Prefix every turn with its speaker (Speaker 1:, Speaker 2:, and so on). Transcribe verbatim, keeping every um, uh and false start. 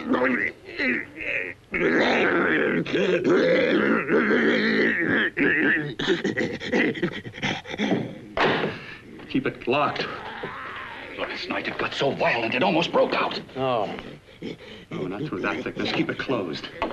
Speaker 1: Keep it locked.
Speaker 2: Last night it got so violent it almost broke out.
Speaker 1: Oh. Oh, not through that thickness. Keep it closed.